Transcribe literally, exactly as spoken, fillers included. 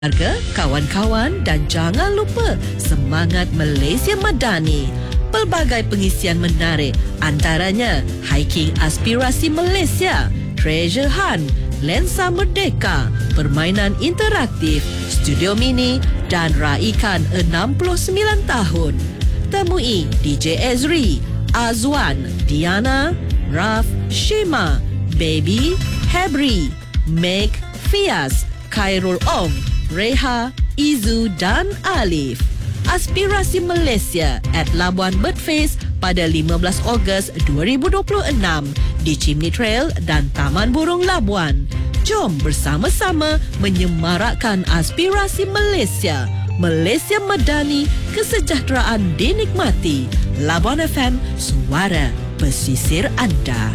Harga, kawan-kawan dan jangan lupa semangat Malaysia Madani. Pelbagai pengisian menarik, antaranya hiking aspirasi Malaysia, treasure hunt, lensa merdeka, permainan interaktif, studio mini dan raikan enam puluh sembilan tahun. Temui D J Ezri, Azwan, Diana, Raf, Shima, Baby, Hebri, Meg, Fias, Khairul Ong, Reha, Izu dan Alif. Aspirasi Malaysia at Labuan Birdface pada lima belas Ogos dua ribu dua puluh enam di Chimney Trail dan Taman Burung Labuan. Jom bersama-sama menyemarakkan aspirasi Malaysia. Malaysia Madani, kesejahteraan dinikmati. Labuan F M, suara pesisir anda.